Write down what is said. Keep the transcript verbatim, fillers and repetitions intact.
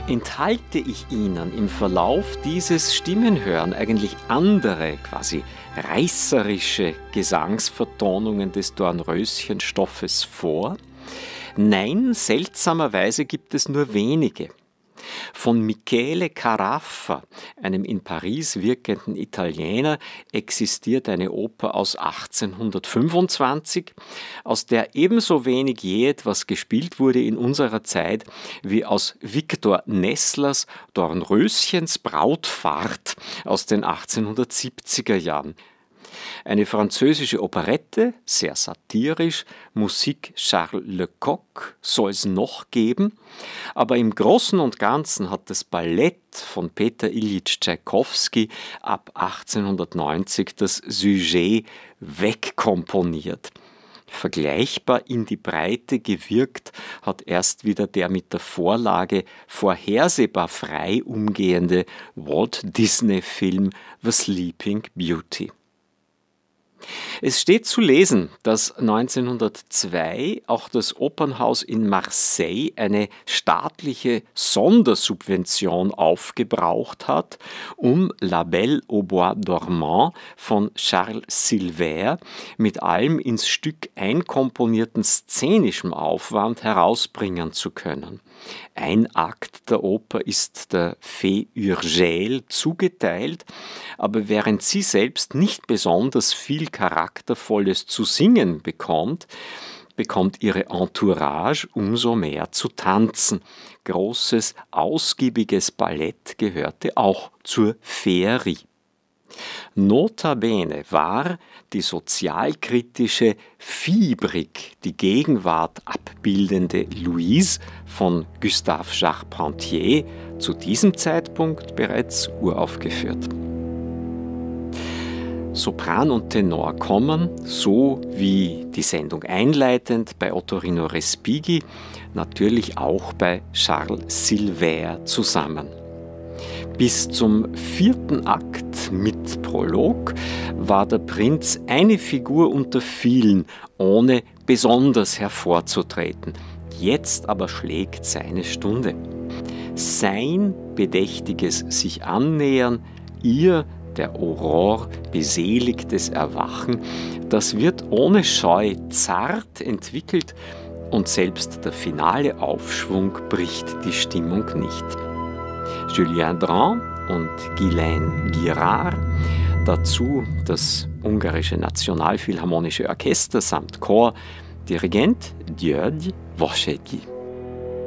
enthalte ich Ihnen im Verlauf dieses Stimmenhören eigentlich andere, quasi reißerische Gesangsvertonungen des Dornröschenstoffes vor? Nein, seltsamerweise gibt es nur wenige. Von Michele Caraffa, einem in Paris wirkenden Italiener, existiert eine Oper aus achtzehnhundertfünfundzwanzig, aus der ebenso wenig je etwas gespielt wurde in unserer Zeit wie aus Viktor Nesslers Dornröschens Brautfahrt aus den achtzehnhundertsiebziger Jahren. Eine französische Operette, sehr satirisch, Musik Charles Lecoq soll es noch geben, aber im Großen und Ganzen hat das Ballett von Peter Iljitsch Tschaikowski ab achtzehnhundertneunzig das Sujet wegkomponiert. Vergleichbar in die Breite gewirkt hat erst wieder der mit der Vorlage vorhersehbar frei umgehende Walt-Disney-Film The Sleeping Beauty. Es steht zu lesen, dass neunzehnhundertzwei auch das Opernhaus in Marseille eine staatliche Sondersubvention aufgebraucht hat, um La Belle au Bois dormant von Charles Silver mit allem ins Stück einkomponierten szenischem Aufwand herausbringen zu können. Ein Akt der Oper ist der Fée Urgelle zugeteilt, aber während sie selbst nicht besonders viel Charaktervolles zu singen bekommt, bekommt ihre Entourage umso mehr zu tanzen. Großes, ausgiebiges Ballett gehörte auch zur Feerie. Notabene war die sozialkritische, fiebrig die Gegenwart abbildende Louise von Gustave Charpentier zu diesem Zeitpunkt bereits uraufgeführt. Sopran und Tenor kommen, so wie die Sendung einleitend bei Ottorino Respighi, natürlich auch bei Charles Silver zusammen. Bis zum vierten Akt mit Prolog war der Prinz eine Figur unter vielen, ohne besonders hervorzutreten. Jetzt aber schlägt seine Stunde. Sein bedächtiges sich annähern, ihr, der Aurore, beseligtes Erwachen, das wird ohne Scheu zart entwickelt und selbst der finale Aufschwung bricht die Stimmung nicht. Julien Dran und Guylaine Girard, dazu das ungarische Nationalphilharmonische Orchester samt Chor, Dirigent György Washegyi.